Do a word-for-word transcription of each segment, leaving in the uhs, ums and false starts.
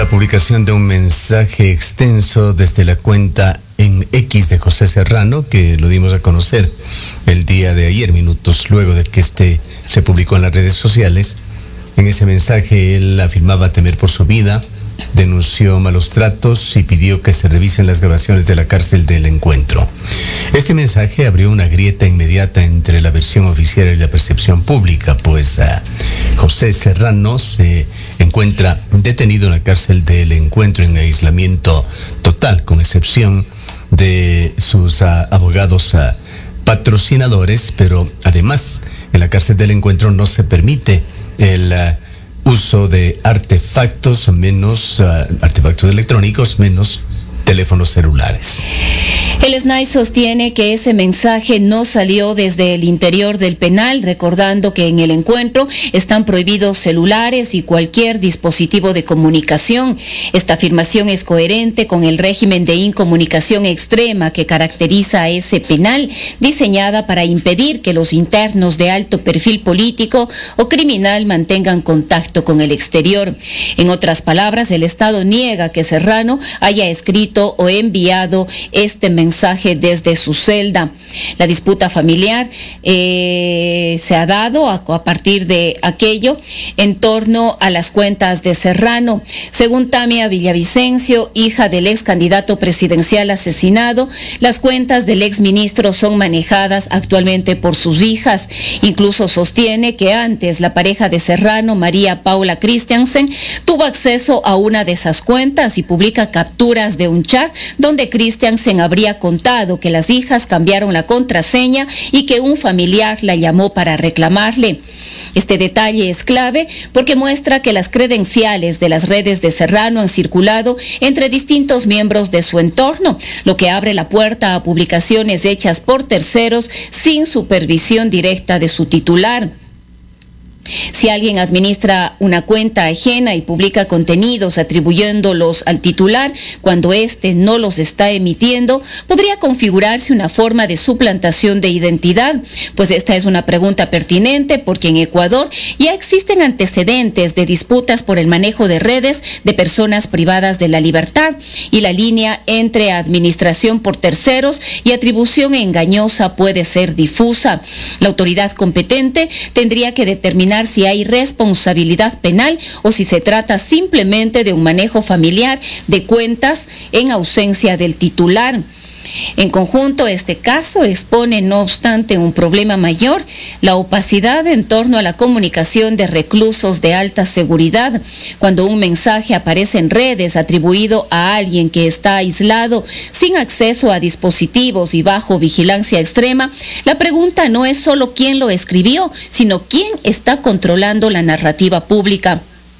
la publicación de un mensaje extenso desde la cuenta en X de José Serrano, que lo dimos a conocer el día de ayer, minutos luego de que este se publicó en las redes sociales. En ese mensaje él afirmaba temer por su vida, denunció malos tratos y pidió que se revisen las grabaciones de la cárcel del Encuentro. Este mensaje abrió una grieta inmediata entre la versión oficial y la percepción pública, pues uh, José Serrano se encuentra detenido en la cárcel del Encuentro en aislamiento total, con excepción de sus uh, abogados uh, patrocinadores, pero además en la cárcel del Encuentro no se permite el uh, uso de artefactos menos uh, artefactos electrónicos menos teléfonos celulares. El S N A I sostiene que ese mensaje no salió desde el interior del penal, recordando que en el Encuentro están prohibidos celulares y cualquier dispositivo de comunicación. Esta afirmación es coherente con el régimen de incomunicación extrema que caracteriza a ese penal, diseñada para impedir que los internos de alto perfil político o criminal mantengan contacto con el exterior. En otras palabras, el Estado niega que Serrano haya escrito o enviado este mensaje mensaje desde su celda. La disputa familiar eh, se ha dado a, a partir de aquello en torno a las cuentas de Serrano. Según Tamia Villavicencio, hija del ex candidato presidencial asesinado, las cuentas del ex ministro son manejadas actualmente por sus hijas. Incluso sostiene que antes la pareja de Serrano, María Paula Christiansen, tuvo acceso a una de esas cuentas y publica capturas de un chat donde Christiansen habría contado que las hijas cambiaron la contraseña y que un familiar la llamó para reclamarle. Este detalle es clave porque muestra que las credenciales de las redes de Serrano han circulado entre distintos miembros de su entorno, lo que abre la puerta a publicaciones hechas por terceros sin supervisión directa de su titular. Si alguien administra una cuenta ajena y publica contenidos atribuyéndolos al titular cuando éste no los está emitiendo, podría configurarse una forma de suplantación de identidad. Pues esta es una pregunta pertinente porque en Ecuador ya existen antecedentes de disputas por el manejo de redes de personas privadas de la libertad, y la línea entre administración por terceros y atribución engañosa puede ser difusa. La autoridad competente tendría que determinar si hay responsabilidad penal o si se trata simplemente de un manejo familiar de cuentas en ausencia del titular. En conjunto, este caso expone, no obstante, un problema mayor: la opacidad en torno a la comunicación de reclusos de alta seguridad. Cuando un mensaje aparece en redes atribuido a alguien que está aislado, sin acceso a dispositivos y bajo vigilancia extrema, la pregunta no es solo quién lo escribió, sino quién está controlando la narrativa pública.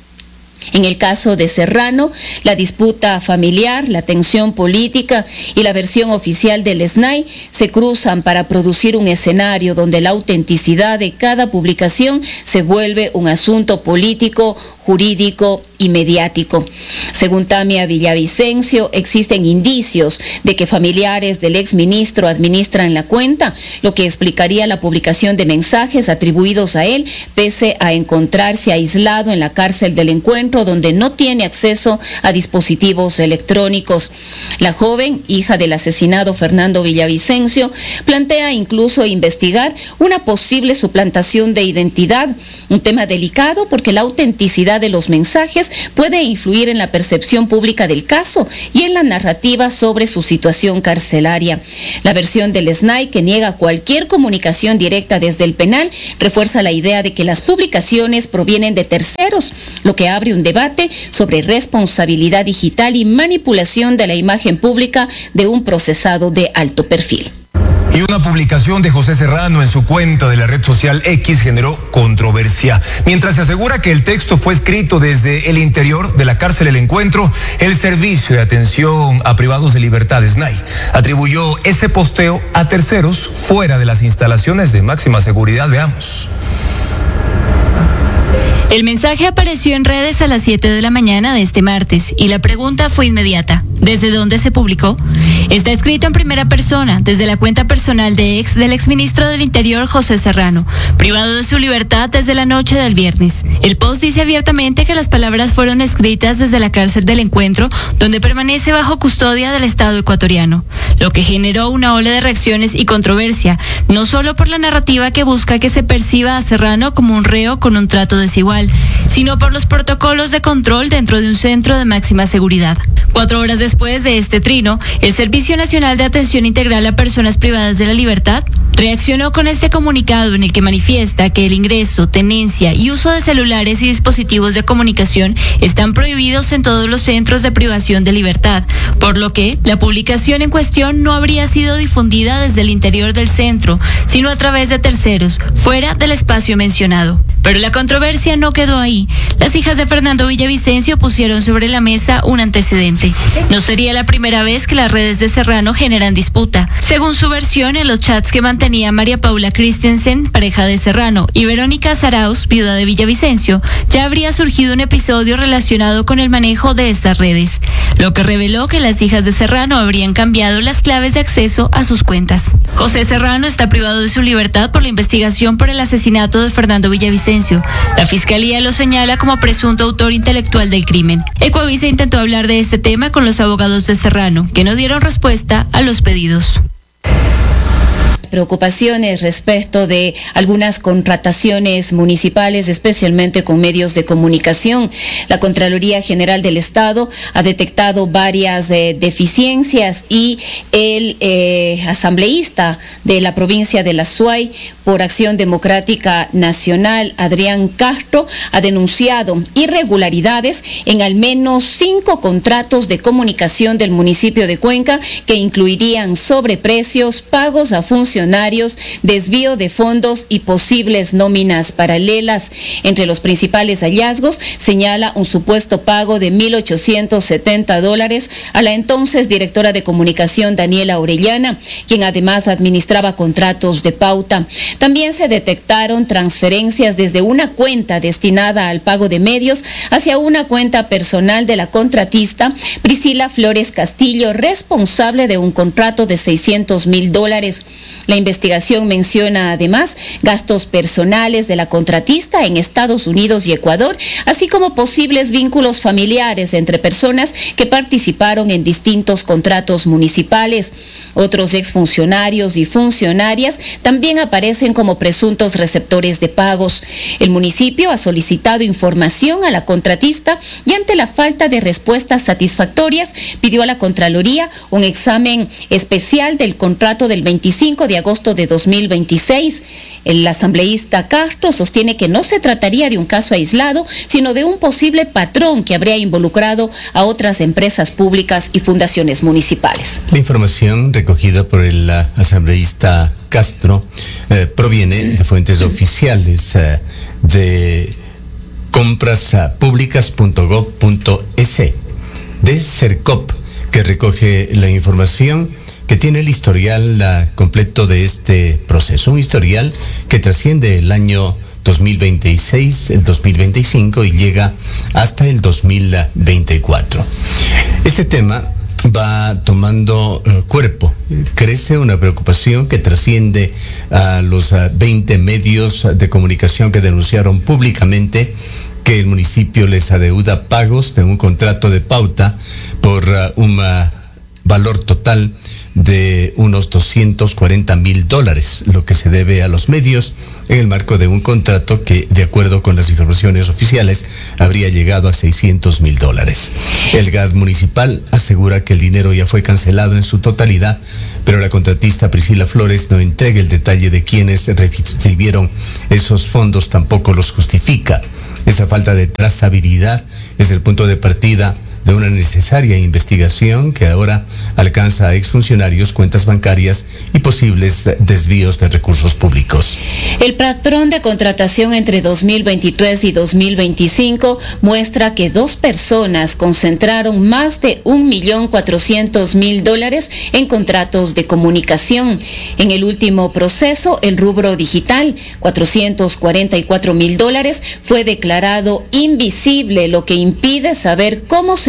En el caso de Serrano, la disputa familiar, la tensión política y la versión oficial del S N A I se cruzan para producir un escenario donde la autenticidad de cada publicación se vuelve un asunto político, jurídico y mediático. Según Tamia Villavicencio, existen indicios de que familiares del exministro administran la cuenta, lo que explicaría la publicación de mensajes atribuidos a él, pese a encontrarse aislado en la cárcel del Encuentro, donde no tiene acceso a dispositivos electrónicos. La joven, hija del asesinado Fernando Villavicencio, plantea incluso investigar una posible suplantación de identidad, un tema delicado porque la autenticidad de los mensajes puede influir en la percepción pública del caso y en la narrativa sobre su situación carcelaria. La versión del S N A I, que niega cualquier comunicación directa desde el penal, refuerza la idea de que las publicaciones provienen de terceros, lo que abre un debate sobre responsabilidad digital y manipulación de la imagen pública de un procesado de alto perfil. Y una publicación de José Serrano en su cuenta de la red social X generó controversia. Mientras se asegura que el texto fue escrito desde el interior de la cárcel El Encuentro, el Servicio de Atención a Privados de Libertad, S N A I, atribuyó ese posteo a terceros fuera de las instalaciones de máxima seguridad. Veamos. El mensaje apareció en redes a las siete de la mañana de este martes y la pregunta fue inmediata: ¿Desde dónde se publicó? Está escrito en primera persona, desde la cuenta personal de ex del exministro del Interior José Serrano, privado de su libertad desde la noche del viernes. El post dice abiertamente que las palabras fueron escritas desde la cárcel del Encuentro, donde permanece bajo custodia del Estado ecuatoriano, lo que generó una ola de reacciones y controversia, no solo por la narrativa que busca que se perciba a Serrano como un reo con un trato desigual, sino por los protocolos de control dentro de un centro de máxima seguridad. Cuatro horas después de este trino, el Servicio Nacional de Atención Integral a Personas Privadas de la Libertad reaccionó con este comunicado en el que manifiesta que el ingreso, tenencia y uso de celulares y dispositivos de comunicación están prohibidos en todos los centros de privación de libertad, por lo que la publicación en cuestión no habría sido difundida desde el interior del centro, sino a través de terceros, fuera del espacio mencionado. Pero la controversia no quedó ahí. Las hijas de Fernando Villavicencio pusieron sobre la mesa un antecedente. No sería la primera vez que las redes de Serrano generan disputa. Según su versión, en los chats que mantenía María Paula Christensen, pareja de Serrano, y Verónica Zarauz, viuda de Villavicencio, ya habría surgido un episodio relacionado con el manejo de estas redes, lo que reveló que las hijas de Serrano habrían cambiado las claves de acceso a sus cuentas. José Serrano está privado de su libertad por la investigación por el asesinato de Fernando Villavicencio. La Fiscalía lo señala como presunto autor intelectual del crimen. Ecuavisa intentó hablar de este tema con los abogados de Serrano, que no dieron respuesta a los pedidos. Preocupaciones respecto de algunas contrataciones municipales, especialmente con medios de comunicación. La Contraloría General del Estado ha detectado varias eh, deficiencias y el eh, asambleísta de la provincia de La Suay, por Acción Democrática Nacional, Adrián Castro, ha denunciado irregularidades en al menos cinco contratos de comunicación del municipio de Cuenca que incluirían sobreprecios, pagos a funcionarios, desvío de fondos y posibles nóminas paralelas. Entre los principales hallazgos señala un supuesto pago de mil ochocientos setenta dólares a la entonces directora de comunicación Daniela Orellana, quien además administraba contratos de pauta. También se detectaron transferencias desde una cuenta destinada al pago de medios hacia una cuenta personal de la contratista Priscila Flores Castillo, responsable de un contrato de seiscientos mil dólares. La investigación menciona además gastos personales de la contratista en Estados Unidos y Ecuador, así como posibles vínculos familiares entre personas que participaron en distintos contratos municipales. Otros exfuncionarios y funcionarias también aparecen como presuntos receptores de pagos. El municipio ha solicitado información a la contratista y ante la falta de respuestas satisfactorias pidió a la Contraloría un examen especial del contrato del veinticinco de agosto de dos mil veintiséis. El asambleísta Castro sostiene que no se trataría de un caso aislado, sino de un posible patrón que habría involucrado a otras empresas públicas y fundaciones municipales. La información recogida por el uh, asambleísta Castro eh, proviene de fuentes oficiales uh, de compras públicas punto gob punto es, de CERCOP, que recoge la información que tiene el historial uh, completo de este proceso, un historial que trasciende el año dos mil veintiséis, el dos mil veinticinco y llega hasta el dos mil veinticuatro. Este tema va tomando uh, cuerpo, crece una preocupación que trasciende a los uh, veinte medios de comunicación que denunciaron públicamente que el municipio les adeuda pagos de un contrato de pauta por uh, un uh, valor total de unos doscientos cuarenta mil dólares, lo que se debe a los medios en el marco de un contrato que, de acuerdo con las informaciones oficiales, habría llegado a seiscientos mil dólares. El G A D municipal asegura que el dinero ya fue cancelado en su totalidad, pero la contratista Priscila Flores no entrega el detalle de quienes recibieron esos fondos, tampoco los justifica. Esa falta de trazabilidad es el punto de partida de una necesaria investigación que ahora alcanza a exfuncionarios, cuentas bancarias y posibles desvíos de recursos públicos. El patrón de contratación entre dos mil veintitrés y dos mil veinticinco muestra que dos personas concentraron más de un millón cuatrocientos mil dólares en contratos de comunicación. En el último proceso, el rubro digital, cuatrocientos cuarenta y cuatro mil dólares, fue declarado invisible, lo que impide saber cómo se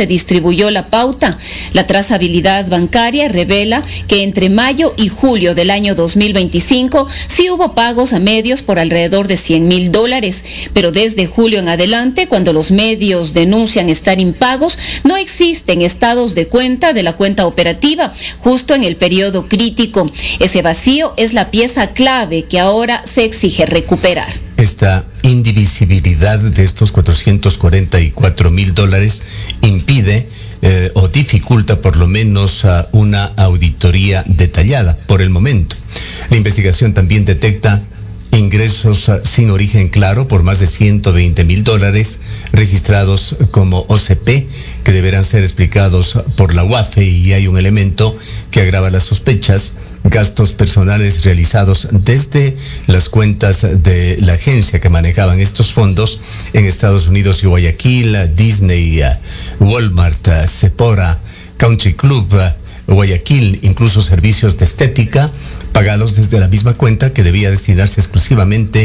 se distribuyó la pauta. La trazabilidad bancaria revela que entre mayo y julio del año dos mil veinticinco sí hubo pagos a medios por alrededor de cien mil dólares, pero desde julio en adelante, cuando los medios denuncian estar impagos, no existen estados de cuenta de la cuenta operativa, justo en el periodo crítico. Ese vacío es la pieza clave que ahora se exige recuperar. Esta indivisibilidad de estos cuatrocientos cuarenta y cuatro mil dólares impide eh, o dificulta por lo menos uh, una auditoría detallada por el momento. La investigación también detecta ingresos uh, sin origen claro por más de ciento veinte mil dólares registrados como O C P que deberán ser explicados por la U A F E, y hay un elemento que agrava las sospechas: gastos personales realizados desde las cuentas de la agencia que manejaban estos fondos en Estados Unidos y Guayaquil, Disney, Walmart, Sephora, Country Club, Guayaquil, incluso servicios de estética pagados desde la misma cuenta que debía destinarse exclusivamente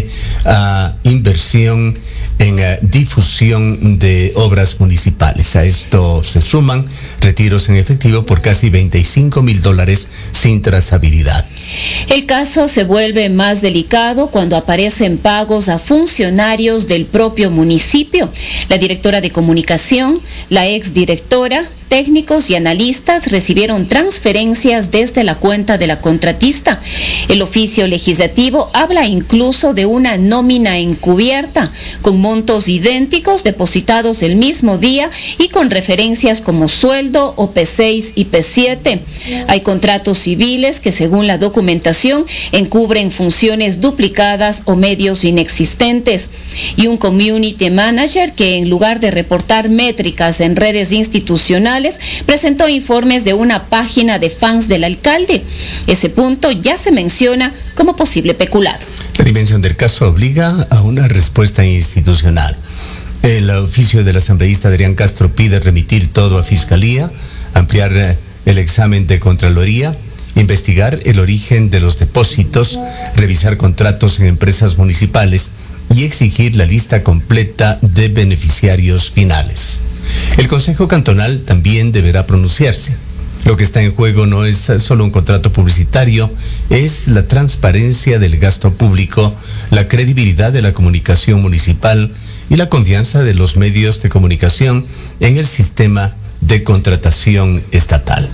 a inversión en uh, difusión de obras municipales. A esto se suman retiros en efectivo por casi veinticinco mil dólares sin trazabilidad. El caso se vuelve más delicado cuando aparecen pagos a funcionarios del propio municipio. La directora de comunicación, la exdirectora, técnicos y analistas recibieron transferencias desde la cuenta de la contratista. El oficio legislativo habla incluso de una nómina encubierta, con montos idénticos depositados el mismo día y con referencias como sueldo o P seis y P siete. Hay contratos civiles que, según la documentación, encubren funciones duplicadas o medios inexistentes. Y un community manager que, en lugar de reportar métricas en redes institucionales, presentó informes de una página de fans del alcalde. Ese punto ya se menciona como posible peculado. La dimensión del caso obliga a una respuesta institucional. El oficio del asambleísta Adrián Castro pide remitir todo a Fiscalía, ampliar el examen de Contraloría, investigar el origen de los depósitos, revisar contratos en empresas municipales y exigir la lista completa de beneficiarios finales. El Consejo Cantonal también deberá pronunciarse. Lo que está en juego no es solo un contrato publicitario, es la transparencia del gasto público, la credibilidad de la comunicación municipal y la confianza de los medios de comunicación en el sistema de contratación estatal.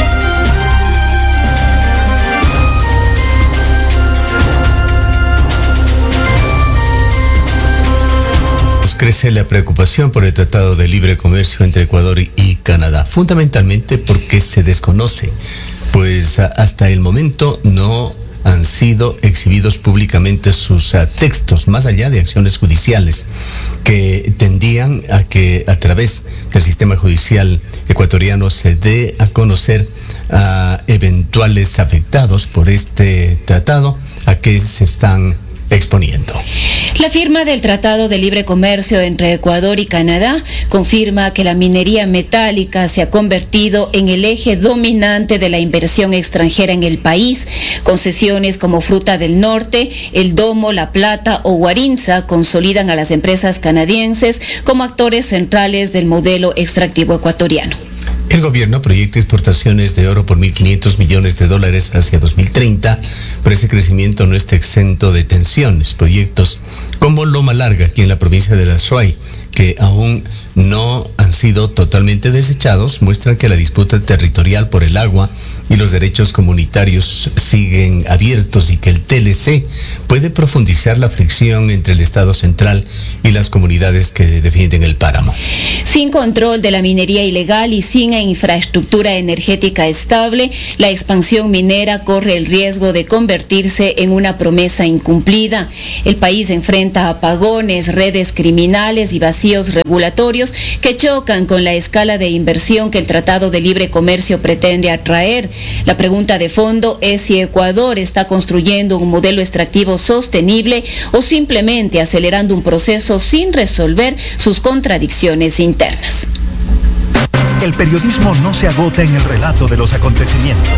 Crece la preocupación por el Tratado de Libre Comercio entre Ecuador y Canadá, fundamentalmente porque se desconoce, pues hasta el momento no han sido exhibidos públicamente sus uh, textos, más allá de acciones judiciales que tendían a que a través del sistema judicial ecuatoriano se dé a conocer a eventuales afectados por este tratado a que se están exponiendo. La firma del Tratado de Libre Comercio entre Ecuador y Canadá confirma que la minería metálica se ha convertido en el eje dominante de la inversión extranjera en el país. Concesiones como Fruta del Norte, El Domo, La Plata o Guarinza consolidan a las empresas canadienses como actores centrales del modelo extractivo ecuatoriano. El gobierno proyecta exportaciones de oro por mil quinientos millones de dólares hacia dos mil treinta, pero ese crecimiento no está exento de tensiones. Proyectos como Loma Larga, aquí en la provincia de La Suay, que aún no han sido totalmente desechados, muestran que la disputa territorial por el agua y los derechos comunitarios siguen abiertos y que el T L C puede profundizar la fricción entre el Estado central y las comunidades que defienden el páramo. Sin control de la minería ilegal y sin infraestructura energética estable, la expansión minera corre el riesgo de convertirse en una promesa incumplida. El país enfrenta apagones, redes criminales y vacíos regulatorios que chocan con la escala de inversión que el Tratado de Libre Comercio pretende atraer. La pregunta de fondo es si Ecuador está construyendo un modelo extractivo sostenible o simplemente acelerando un proceso sin resolver sus contradicciones internas. El periodismo no se agota en el relato de los acontecimientos.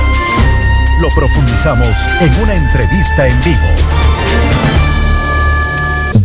Lo profundizamos en una entrevista en vivo.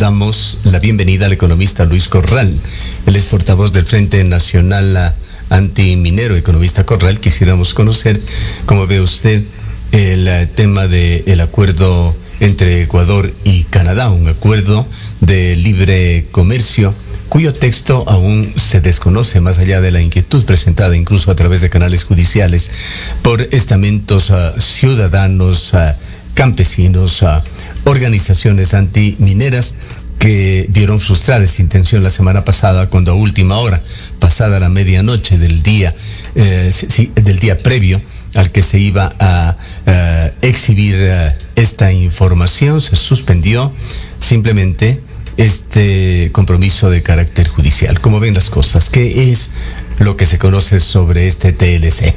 damos la bienvenida al economista Luis Corral. Él es portavoz del Frente Nacional Antiminero. Economista Corral, quisiéramos conocer cómo ve usted el tema del acuerdo entre Ecuador y Canadá, un acuerdo de libre comercio cuyo texto aún se desconoce, más allá de la inquietud presentada incluso a través de canales judiciales por estamentos uh, ciudadanos, uh, campesinos, uh, organizaciones antimineras que vieron frustrada esa intención la semana pasada, cuando a última hora, pasada la medianoche del día, eh, sí, del día previo al que se iba a uh, exhibir uh, esta información, se suspendió simplemente este compromiso de carácter judicial. ¿Cómo ven las cosas? ¿Qué es lo que se conoce sobre este T L C?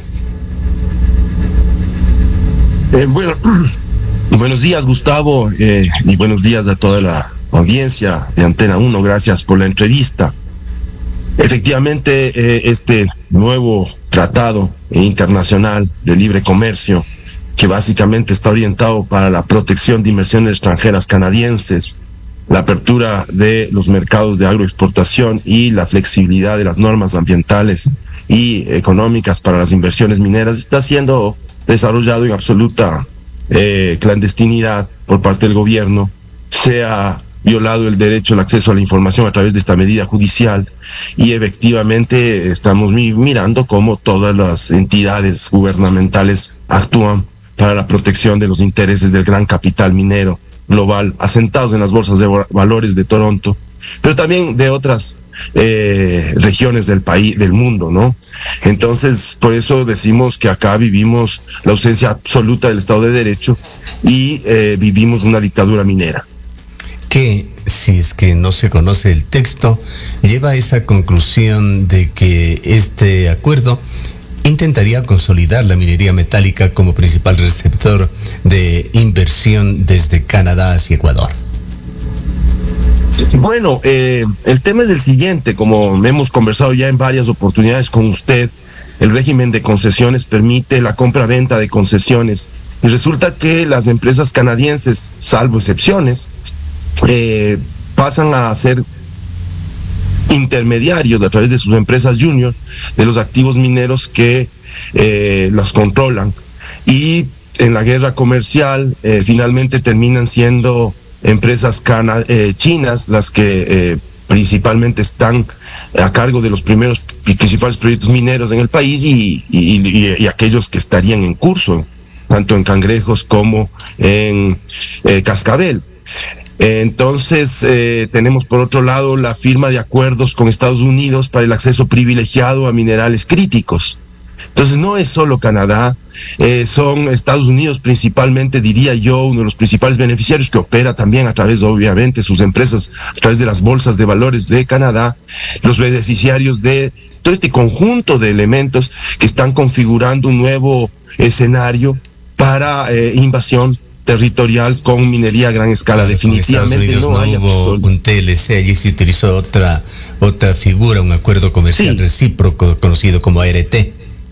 Eh, bueno, buenos días, Gustavo, eh, y buenos días a toda la audiencia de Antena uno. Gracias por la entrevista. Efectivamente, eh, este nuevo tratado internacional de libre comercio, que básicamente está orientado para la protección de inversiones extranjeras canadienses, la apertura de los mercados de agroexportación y la flexibilidad de las normas ambientales y económicas para las inversiones mineras, está siendo desarrollado en absoluta eh, clandestinidad por parte del gobierno. Se ha violado el derecho al acceso a la información a través de esta medida judicial, y efectivamente estamos mi- mirando cómo todas las entidades gubernamentales actúan para la protección de los intereses del gran capital minero global, asentados en las bolsas de valores de Toronto, pero también de otras eh, regiones del país, del mundo, ¿no? Entonces, por eso decimos que acá vivimos la ausencia absoluta del Estado de Derecho y eh, vivimos una dictadura minera. Que, si es que no se conoce el texto, lleva a esa conclusión de que este acuerdo intentaría consolidar la minería metálica como principal receptor de inversión desde Canadá hacia Ecuador. Bueno, eh, el tema es el siguiente. Como hemos conversado ya en varias oportunidades con usted, el régimen de concesiones permite la compra-venta de concesiones, y resulta que las empresas canadienses, salvo excepciones, eh, pasan a ser intermediarios a través de sus empresas junior de los activos mineros que eh, las controlan, y en la guerra comercial eh, finalmente terminan siendo empresas cana eh, chinas las que eh, principalmente están a cargo de los primeros y principales proyectos mineros en el país, y, y, y, y aquellos que estarían en curso, tanto en Cangrejos como en eh, Cascabel. Entonces, eh, tenemos por otro lado la firma de acuerdos con Estados Unidos para el acceso privilegiado a minerales críticos. Entonces, no es solo Canadá, eh, son Estados Unidos principalmente, diría yo, uno de los principales beneficiarios, que opera también a través, obviamente, sus empresas, a través de las bolsas de valores de Canadá, los beneficiarios de todo este conjunto de elementos que están configurando un nuevo escenario para eh, invasión territorial con minería a gran escala. Claro, definitivamente no, no hay hubo un T L C, allí se utilizó otra otra figura, un acuerdo comercial sí. recíproco conocido como A R T.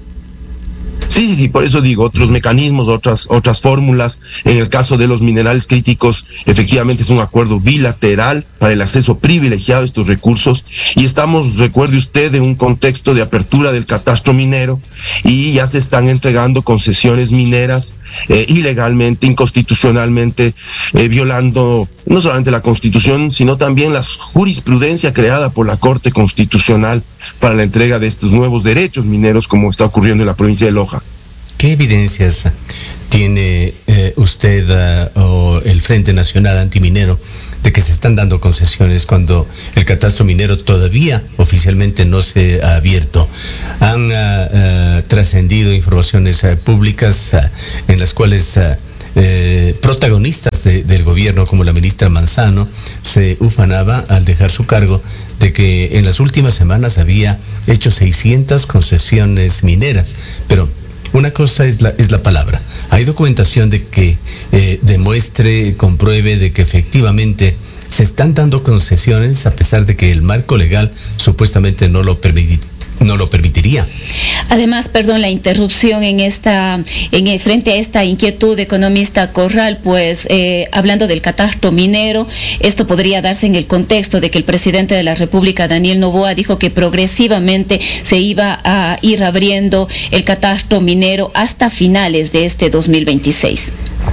Sí, sí, sí, por eso digo, otros mecanismos, otras otras fórmulas. En el caso de los minerales críticos, efectivamente es un acuerdo bilateral para el acceso privilegiado a estos recursos, y estamos, recuerde usted, en un contexto de apertura del catastro minero, y ya se están entregando concesiones mineras eh, ilegalmente, inconstitucionalmente, eh, violando no solamente la Constitución, sino también la jurisprudencia creada por la Corte Constitucional para la entrega de estos nuevos derechos mineros, como está ocurriendo en la provincia de Loja. ¿Qué evidencias tiene eh, usted uh, o el Frente Nacional Antiminero de que se están dando concesiones cuando el catastro minero todavía oficialmente no se ha abierto? Han uh, uh, trascendido informaciones uh, públicas uh, en las cuales uh, eh, protagonistas de, del gobierno, como la ministra Manzano, se ufanaba al dejar su cargo de que en las últimas semanas había hecho seiscientas concesiones mineras, pero una cosa es la, es la palabra. Hay documentación de que eh, demuestre, compruebe de que efectivamente se están dando concesiones a pesar de que el marco legal supuestamente no lo, permiti- no lo permitiría. Además, perdón la interrupción en esta, en frente a esta inquietud, economista Corral, pues eh, hablando del catastro minero, esto podría darse en el contexto de que el presidente de la República, Daniel Noboa, dijo que progresivamente se iba a ir abriendo el catastro minero hasta finales de este dos mil veintiséis.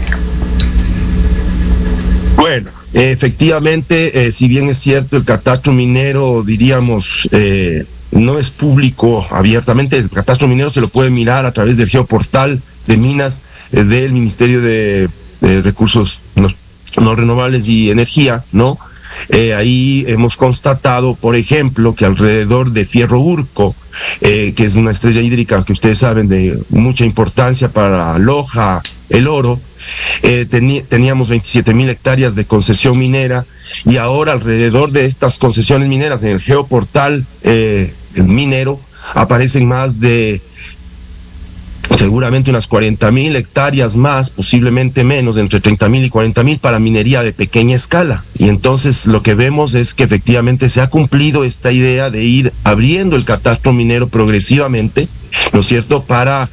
Bueno, efectivamente, eh, si bien es cierto, el catastro minero, diríamos, eh, no es público abiertamente. El catastro minero se lo puede mirar a través del geoportal de minas eh, del Ministerio de, de Recursos no, no Renovables y Energía, ¿no? Eh, ahí hemos constatado, por ejemplo, que alrededor de Fierro Urco, eh, que es una estrella hídrica que ustedes saben de mucha importancia para Loja, el oro, eh, teni- teníamos veintisiete mil hectáreas de concesión minera, y ahora alrededor de estas concesiones mineras en el geoportal eh, minero aparecen más de seguramente unas cuarenta mil hectáreas más, posiblemente menos, entre treinta mil y cuarenta mil para minería de pequeña escala. Y entonces lo que vemos es que efectivamente se ha cumplido esta idea de ir abriendo el catastro minero progresivamente, ¿no es cierto?, para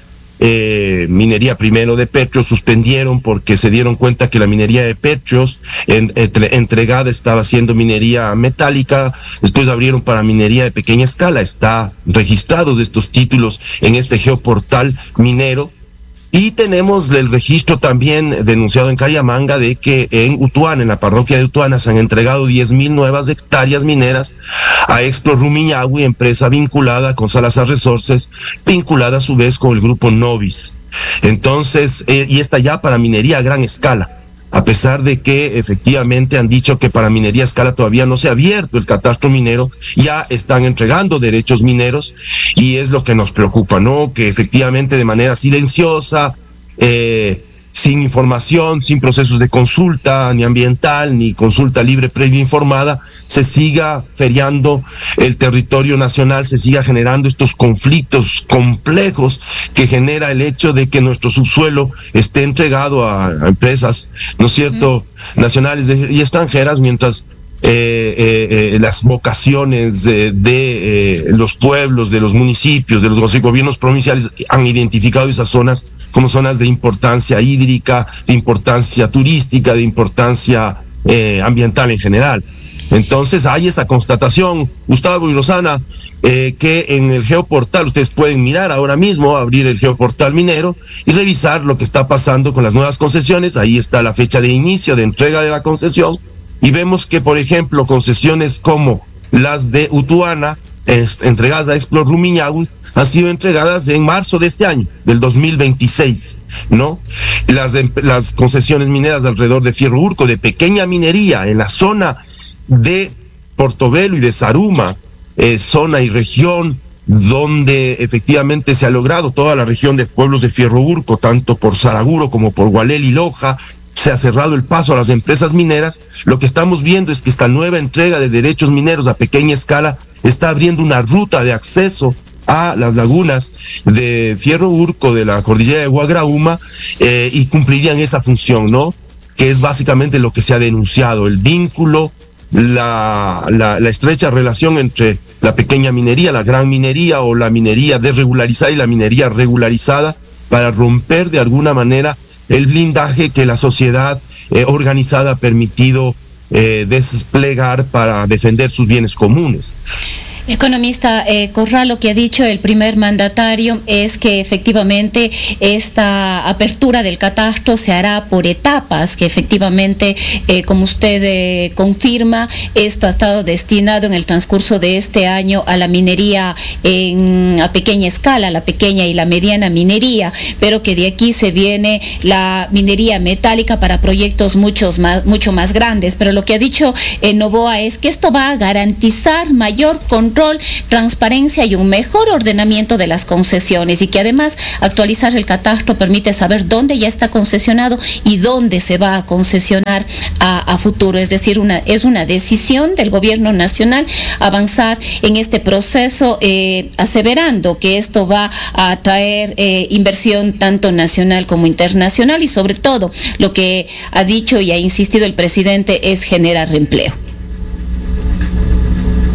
eh, minería primero de petro. Suspendieron porque se dieron cuenta que la minería de petros en, entre, entregada estaba siendo minería metálica. Después abrieron para minería de pequeña escala. Está registrados estos títulos en este geoportal minero. Y tenemos el registro también denunciado en Cariamanga de que en Utuana, en la parroquia de Utuana, se han entregado diez mil nuevas hectáreas mineras a Explo Rumiñahui, empresa vinculada con Salazar Resources, vinculada a su vez con el grupo Novis. Entonces, eh, y está ya para minería a gran escala, a pesar de que efectivamente han dicho que para minería a escala todavía no se ha abierto el catastro minero, ya están entregando derechos mineros, y es lo que nos preocupa, ¿no? Que efectivamente de manera silenciosa, eh, sin información, sin procesos de consulta ni ambiental, ni consulta libre previa informada, se siga feriando el territorio nacional, se siga generando estos conflictos complejos que genera el hecho de que nuestro subsuelo esté entregado a, a empresas, ¿no es cierto?, mm. nacionales de, y extranjeras, mientras Eh, eh, eh, las vocaciones de, de eh, los pueblos, de los municipios, de los gobiernos provinciales han identificado esas zonas como zonas de importancia hídrica, de importancia turística, de importancia eh, ambiental en general. Entonces hay esa constatación, Gustavo y Rosana, eh, que en el geoportal ustedes pueden mirar ahora mismo, abrir el geoportal minero y revisar lo que está pasando con las nuevas concesiones. Ahí está la fecha de inicio de entrega de la concesión. Y vemos que, por ejemplo, concesiones como las de Utuana, est- entregadas a Explo Rumiñahui, han sido entregadas en marzo de este año, del dos mil veintiséis, ¿no? Las, las concesiones mineras de alrededor de Fierro Urco, de pequeña minería, en la zona de Portobelo y de Zaruma, eh, zona y región donde efectivamente se ha logrado toda la región de pueblos de Fierro Urco, tanto por Saraguro como por Gualel y Loja, se ha cerrado el paso a las empresas mineras. Lo que estamos viendo es que esta nueva entrega de derechos mineros a pequeña escala está abriendo una ruta de acceso a las lagunas de Fierro Urco, de la cordillera de Guagrauma, eh, y cumplirían esa función, ¿no? Que es básicamente lo que se ha denunciado, el vínculo, la, la, la estrecha relación entre la pequeña minería, la gran minería o la minería desregularizada y la minería regularizada, para romper de alguna manera el blindaje que la sociedad eh, organizada ha permitido eh, desplegar para defender sus bienes comunes. Economista eh, Corral, lo que ha dicho el primer mandatario es que efectivamente esta apertura del catastro se hará por etapas, que efectivamente, eh, como usted eh, confirma, esto ha estado destinado en el transcurso de este año a la minería en, a pequeña escala, la pequeña y la mediana minería, pero que de aquí se viene la minería metálica para proyectos muchos más, mucho más grandes. Pero lo que ha dicho eh, Noboa es que esto va a garantizar mayor control, transparencia y un mejor ordenamiento de las concesiones, y que además actualizar el catastro permite saber dónde ya está concesionado y dónde se va a concesionar a, a futuro. Es decir, una, es una decisión del gobierno nacional avanzar en este proceso, eh, aseverando que esto va a traer eh, inversión tanto nacional como internacional, y sobre todo lo que ha dicho y ha insistido el presidente es generar empleo.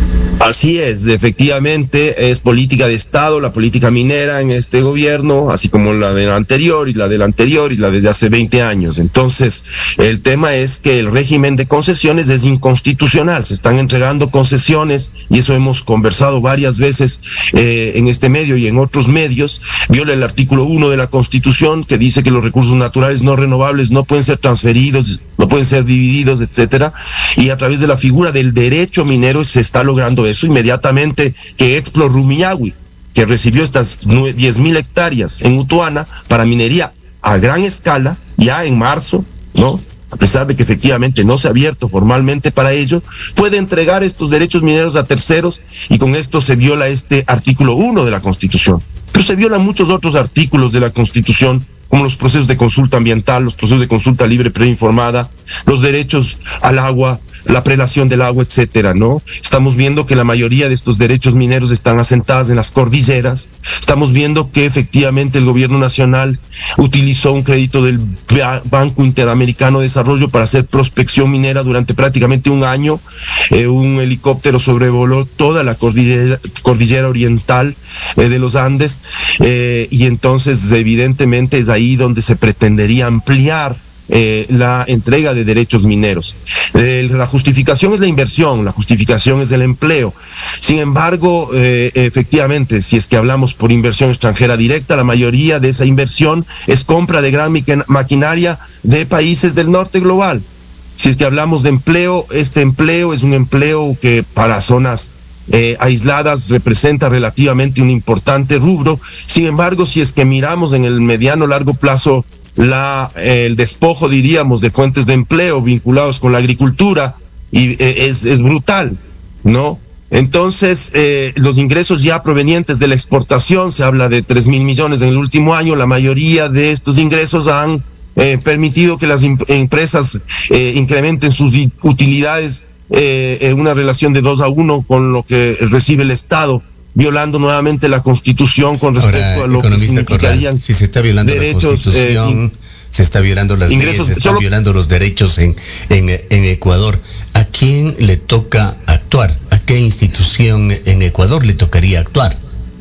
Así es, efectivamente es política de Estado, la política minera en este gobierno, así como la del anterior y la del anterior y la de hace veinte años. Entonces, el tema es que el régimen de concesiones es inconstitucional, se están entregando concesiones, y eso hemos conversado varias veces eh, en este medio y en otros medios, viola el artículo uno de la Constitución, que dice que los recursos naturales no renovables no pueden ser transferidos, no pueden ser divididos, etcétera, y a través de la figura del derecho minero se está logrando eso. Inmediatamente que Explo Rumiñahui, que recibió estas diez mil hectáreas en Utuana para minería a gran escala, ya en marzo, ¿no?, a pesar de que efectivamente no se ha abierto formalmente para ello, puede entregar estos derechos mineros a terceros, y con esto se viola este artículo uno de la Constitución. Pero se violan muchos otros artículos de la Constitución, como los procesos de consulta ambiental, los procesos de consulta libre preinformada, los derechos al agua, la prelación del agua, etcétera, ¿no? Estamos viendo que la mayoría de estos derechos mineros están asentadas en las cordilleras. Estamos viendo que efectivamente el gobierno nacional utilizó un crédito del Banco Interamericano de Desarrollo para hacer prospección minera durante prácticamente un año. Eh, un helicóptero sobrevoló toda la cordillera, cordillera oriental eh, de los Andes, eh, y entonces evidentemente es ahí donde se pretendería ampliar Eh, la entrega de derechos mineros. Eh, la justificación es la inversión, la justificación es el empleo. Sin embargo, eh, efectivamente, si es que hablamos por inversión extranjera directa, la mayoría de esa inversión es compra de gran maquinaria de países del norte global. Si es que hablamos de empleo, este empleo es un empleo que para zonas Eh, aisladas representa relativamente un importante rubro. Sin embargo, si es que miramos en el mediano largo plazo la eh, el despojo, diríamos, de fuentes de empleo vinculados con la agricultura, y eh, es, es brutal, ¿no? Entonces, eh, los ingresos ya provenientes de la exportación, se habla de tres mil millones en el último año. La mayoría de estos ingresos han eh, permitido que las imp- empresas eh, incrementen sus utilidades Eh, en una relación de dos a uno con lo que recibe el Estado, violando nuevamente la Constitución con respecto Ahora, a lo que significarían Corral, si se está violando derechos, la Constitución, eh, in, se está violando las ingresos, leyes, se están solo, violando los derechos en, en, en Ecuador. ¿A quién le toca actuar? ¿A qué institución en Ecuador le tocaría actuar?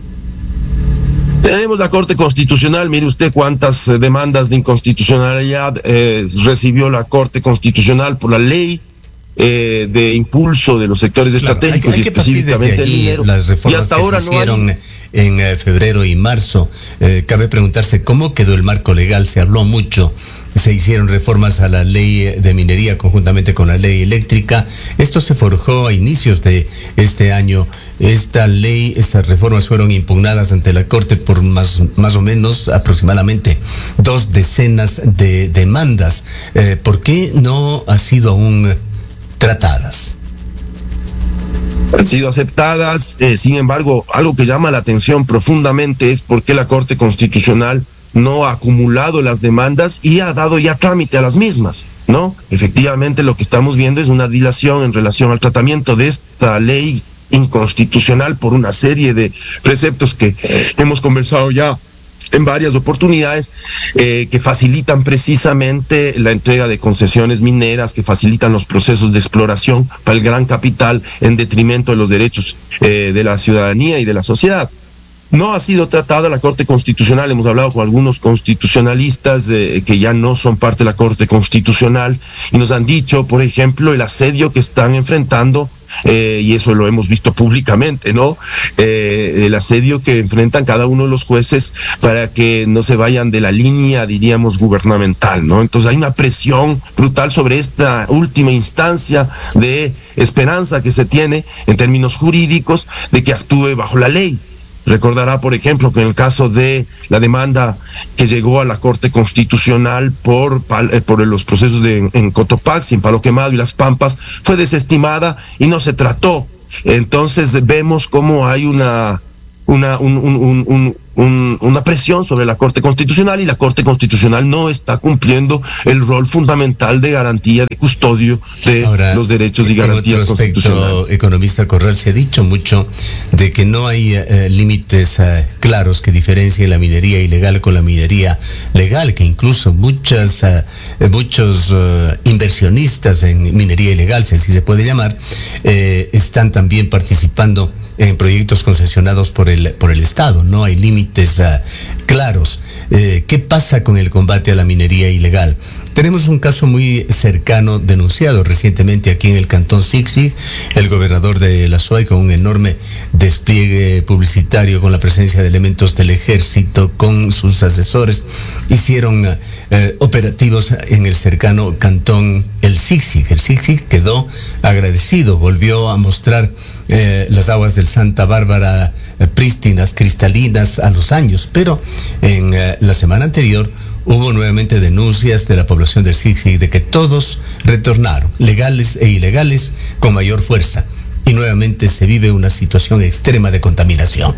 Tenemos la Corte Constitucional. Mire usted cuántas eh, demandas de inconstitucionalidad eh, recibió la Corte Constitucional por la ley Eh, de impulso de los sectores claro, estratégicos, hay, hay y específicamente allí, el minero. Las reformas y hasta que ahora se hicieron no hay... en eh, febrero y marzo, eh, cabe preguntarse cómo quedó el marco legal. Se habló mucho, se hicieron reformas a la ley de minería conjuntamente con la ley eléctrica. Esto se forjó a inicios de este año. Esta ley, estas reformas fueron impugnadas ante la Corte por más, más o menos aproximadamente dos decenas de demandas. Eh, ¿Por qué no ha sido aún tratadas? Han sido aceptadas, eh, sin embargo, algo que llama la atención profundamente es por qué la Corte Constitucional no ha acumulado las demandas y ha dado ya trámite a las mismas, ¿no? Efectivamente, lo que estamos viendo es una dilación en relación al tratamiento de esta ley inconstitucional por una serie de preceptos que hemos conversado ya en varias oportunidades, eh, que facilitan precisamente la entrega de concesiones mineras, que facilitan los procesos de exploración para el gran capital en detrimento de los derechos eh, de la ciudadanía y de la sociedad. No ha sido tratada la Corte Constitucional. Hemos hablado con algunos constitucionalistas eh, que ya no son parte de la Corte Constitucional y nos han dicho, por ejemplo, el asedio que están enfrentando, eh, y eso lo hemos visto públicamente, ¿no? Eh, el asedio que enfrentan cada uno de los jueces para que no se vayan de la línea, diríamos, gubernamental, ¿no? Entonces hay una presión brutal sobre esta última instancia de esperanza que se tiene en términos jurídicos de que actúe bajo la ley. Recordará, por ejemplo, que en el caso de la demanda que llegó a la Corte Constitucional por, por los procesos de, en Cotopaxi, en Palo Quemado y Las Pampas, fue desestimada y no se trató. Entonces vemos cómo hay una, una, un, un, un, un, una presión sobre la Corte Constitucional, y la Corte Constitucional no está cumpliendo el rol fundamental de garantía, de custodio de Ahora, los derechos y garantías constitucionales. Economista Corral, se ha dicho mucho de que no hay eh, límites eh, claros que diferencien la minería ilegal con la minería legal, que incluso muchas, eh, muchos eh, inversionistas en minería ilegal, si así se puede llamar, eh, están también participando en proyectos concesionados por el por el Estado. No hay límites uh, claros. Eh, ¿Qué pasa con el combate a la minería ilegal? Tenemos un caso muy cercano denunciado recientemente aquí en el Cantón Siksik. El gobernador de la S U A Y, con un enorme despliegue publicitario, con la presencia de elementos del ejército, con sus asesores, hicieron eh, operativos en el cercano Cantón El Siksik. El Siksik quedó agradecido, volvió a mostrar eh, las aguas del Santa Bárbara eh, prístinas, cristalinas a los años, pero en eh, la semana anterior hubo nuevamente denuncias de la población del Siksik de que todos retornaron, legales e ilegales, con mayor fuerza, y nuevamente se vive una situación extrema de contaminación.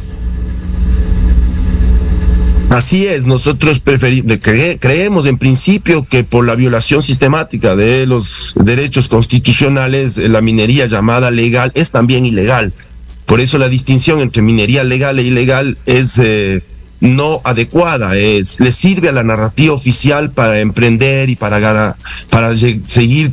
Así es, nosotros preferimos, cre, creemos en principio que por la violación sistemática de los derechos constitucionales, la minería llamada legal es también ilegal. Por eso la distinción entre minería legal e ilegal es eh, no adecuada, es, le sirve a la narrativa oficial para emprender y para, para seguir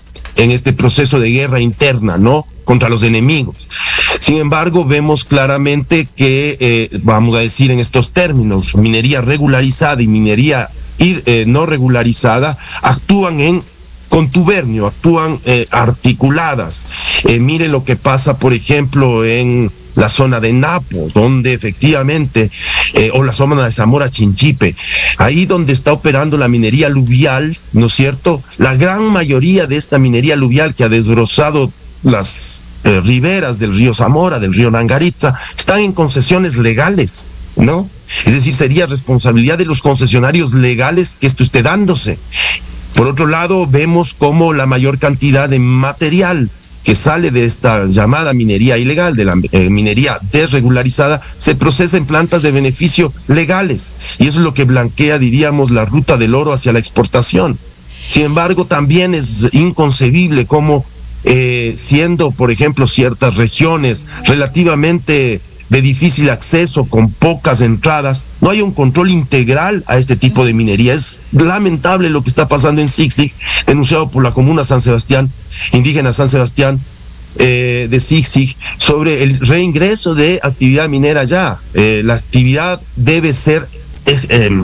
en este proceso de guerra interna, ¿no?, contra los enemigos. Sin embargo, vemos claramente que, eh, vamos a decir en estos términos, minería regularizada y minería ir, eh, no regularizada actúan en contubernio, actúan eh, articuladas. Eh, mire lo que pasa, por ejemplo, en la zona de Napo, donde efectivamente, eh, o la zona de Zamora Chinchipe, ahí donde está operando la minería aluvial, ¿no es cierto? La gran mayoría de esta minería aluvial que ha desbrozado las eh, riberas del río Zamora, del río Nangaritza, están en concesiones legales, ¿no? Es decir, sería responsabilidad de los concesionarios legales que esto esté dándose. Por otro lado, vemos cómo la mayor cantidad de material que sale de esta llamada minería ilegal, de la eh, minería desregularizada, se procesa en plantas de beneficio legales. Y eso es lo que blanquea, diríamos, la ruta del oro hacia la exportación. Sin embargo, también es inconcebible cómo, eh, siendo, por ejemplo, ciertas regiones relativamente de difícil acceso, con pocas entradas, no hay un control integral a este tipo de minería. Es lamentable lo que está pasando en Siksik, denunciado por la comuna San Sebastián, indígena San Sebastián, eh, de Siksik, sobre el reingreso de actividad minera allá. Eh, la actividad debe ser, eh,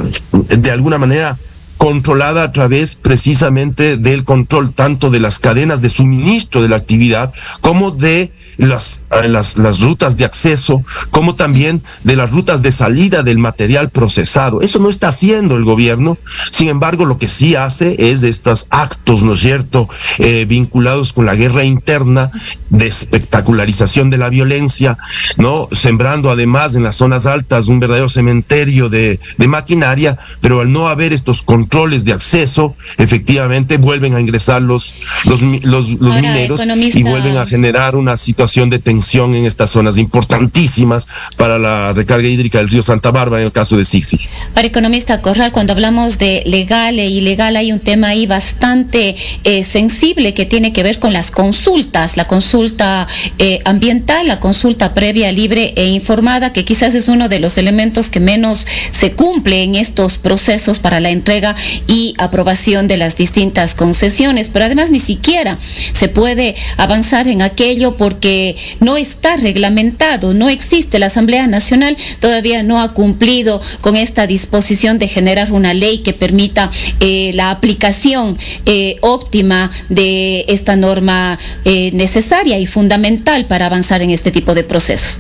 eh, de alguna manera, controlada a través precisamente del control tanto de las cadenas de suministro de la actividad como de las, las, las rutas de acceso, como también de las rutas de salida del material procesado. Eso no está haciendo el gobierno. Sin embargo, lo que sí hace es estos actos, ¿no es cierto?, eh, vinculados con la guerra interna, de espectacularización de la violencia, ¿no?, sembrando además en las zonas altas un verdadero cementerio de, de maquinaria, pero al no haber estos controles de acceso, efectivamente vuelven a ingresar los, los, los, los Ahora, mineros, economista, y vuelven a generar una situación de tensión en estas zonas importantísimas para la recarga hídrica del río Santa Bárbara, en el caso de Siksik. Para economista Corral, cuando hablamos de legal e ilegal, hay un tema ahí bastante eh, sensible que tiene que ver con las consultas, la consulta eh, ambiental, la consulta previa, libre e informada, que quizás es uno de los elementos que menos se cumple en estos procesos para la entrega y aprobación de las distintas concesiones, pero además ni siquiera se puede avanzar en aquello porque no está reglamentado, no existe. La Asamblea Nacional todavía no ha cumplido con esta disposición de generar una ley que permita eh, la aplicación eh, óptima de esta norma eh, necesaria y fundamental para avanzar en este tipo de procesos.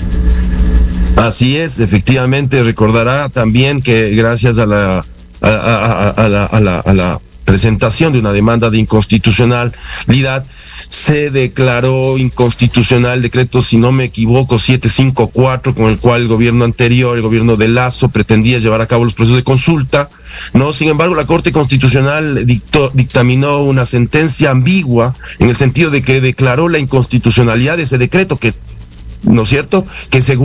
Así es, efectivamente. Recordará también que gracias a la a, a, a, la, a, la, a la presentación de una demanda de inconstitucionalidad, se declaró inconstitucional el decreto, si no me equivoco, setecientos cincuenta y cuatro, con el cual el gobierno anterior, el gobierno de Lasso, pretendía llevar a cabo los procesos de consulta, ¿no? Sin embargo, la Corte Constitucional dictó, dictaminó una sentencia ambigua, en el sentido de que declaró la inconstitucionalidad de ese decreto, que, ¿no es cierto?, que según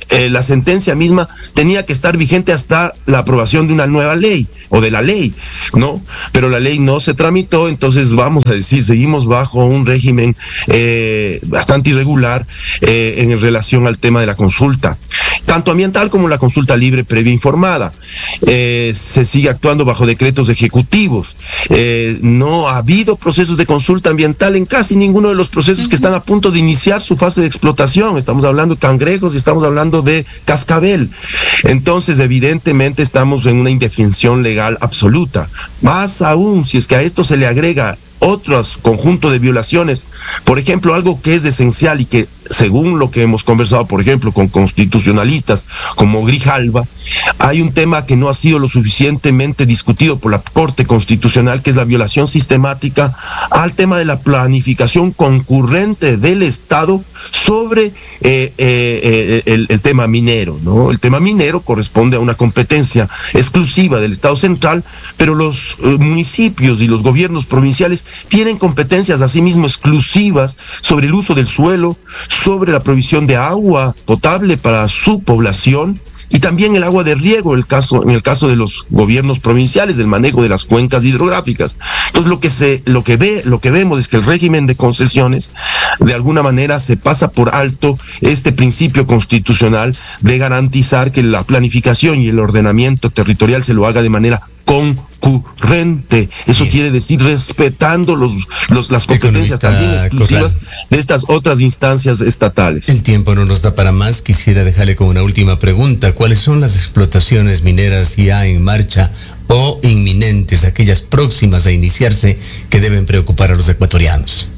eh, la sentencia misma tenía que estar vigente hasta la aprobación de una nueva ley o de la ley, ¿no? Pero la ley no se tramitó, entonces vamos a decir, seguimos bajo un régimen eh, bastante irregular eh, en relación al tema de la consulta, tanto ambiental como la consulta libre previa informada. Eh, se sigue actuando bajo decretos ejecutivos. Eh, no ha habido procesos de consulta ambiental en casi ninguno de los procesos uh-huh. que están a punto de iniciar su fase de explotación. Estamos hablando de cangrejos y estamos hablando de cascabel. Entonces, evidentemente, estamos en una indefensión legal absoluta. Más aún, si es que a esto se le agrega otros conjuntos de violaciones, por ejemplo, algo que es esencial y que según lo que hemos conversado, por ejemplo, con constitucionalistas como Grijalva, hay un tema que no ha sido lo suficientemente discutido por la Corte Constitucional, que es la violación sistemática al tema de la planificación concurrente del Estado sobre eh, eh, el, el tema minero, ¿no? El tema minero corresponde a una competencia exclusiva del Estado central, pero los eh, municipios y los gobiernos provinciales tienen competencias asimismo exclusivas sobre el uso del suelo, sobre la provisión de agua potable para su población y también el agua de riego, el caso, en el caso de los gobiernos provinciales, del manejo de las cuencas hidrográficas. Entonces lo que se, lo que ve, lo que vemos es que el régimen de concesiones, de alguna manera, se pasa por alto este principio constitucional de garantizar que la planificación y el ordenamiento territorial se lo haga de manera concurrente. Eso Bien. quiere decir respetando los, los las competencias también exclusivas Corral. de estas otras instancias estatales. El tiempo no nos da para más. Quisiera dejarle con una última pregunta. ¿Cuáles son las explotaciones mineras ya en marcha o inminentes, aquellas próximas a iniciarse, que deben preocupar a los ecuatorianos?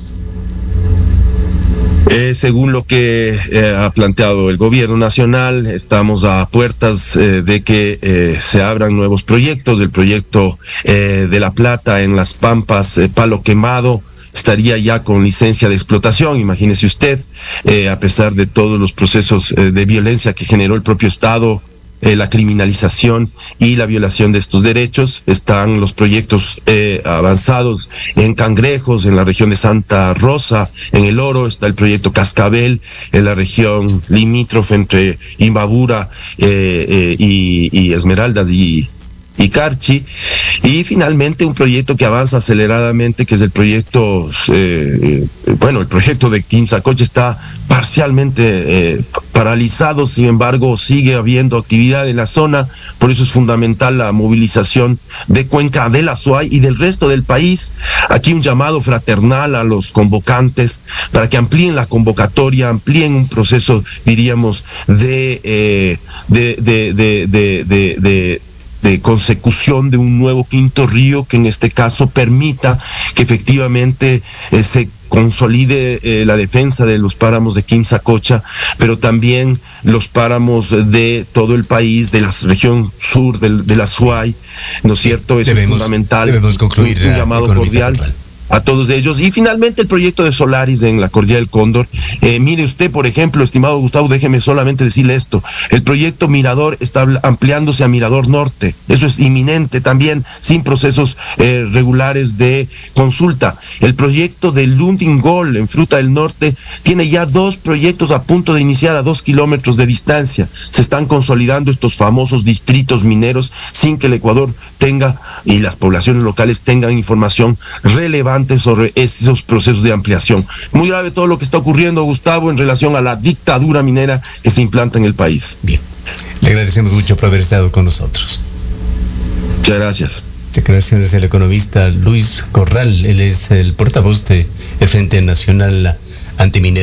Eh, según lo que eh, ha planteado el gobierno nacional, estamos a puertas eh, de que eh, se abran nuevos proyectos. El proyecto eh, de La Plata en Las Pampas, eh, Palo Quemado, estaría ya con licencia de explotación. Imagínese usted, eh, a pesar de todos los procesos eh, de violencia que generó el propio Estado, Eh, la criminalización y la violación de estos derechos, están los proyectos eh, avanzados en Cangrejos, en la región de Santa Rosa, en El Oro, está el proyecto Cascabel, en la región limítrofe entre Imbabura eh, eh, y, y Esmeraldas y y Carchi, y finalmente un proyecto que avanza aceleradamente, que es el proyecto, eh, eh, bueno, el proyecto de Quimsacocha está parcialmente eh, paralizado, sin embargo sigue habiendo actividad en la zona, por eso es fundamental la movilización de Cuenca, de la Azuay y del resto del país. Aquí un llamado fraternal a los convocantes para que amplíen la convocatoria, amplíen un proceso, diríamos, de, eh, de, de, de, de, de, de de consecución de un nuevo quinto río que en este caso permita que efectivamente eh, se consolide eh, la defensa de los páramos de Quimsacocha, pero también los páramos de todo el país, de la región sur, de, de la Azuay, ¿no es cierto? Eso debemos, es fundamental. Debemos concluir. Un, un llamado cordial central a todos ellos. Y finalmente el proyecto de Solaris en la Cordillera del Cóndor. Eh, mire usted, por ejemplo, estimado Gustavo, déjeme solamente decirle esto. El proyecto Mirador está ampliándose a Mirador Norte. Eso es inminente también, sin procesos eh, regulares de consulta. El proyecto de Lundingol en Fruta del Norte tiene ya dos proyectos a punto de iniciar a dos kilómetros de distancia. Se están consolidando estos famosos distritos mineros sin que el Ecuador tenga y las poblaciones locales tengan información relevante sobre esos procesos de ampliación. Muy grave todo lo que está ocurriendo, Gustavo, en relación a la dictadura minera que se implanta en el país. Bien, le agradecemos mucho por haber estado con nosotros. Muchas gracias. Declaraciones del economista Luis Corral. Él es el portavoz del Frente Nacional Antiminero.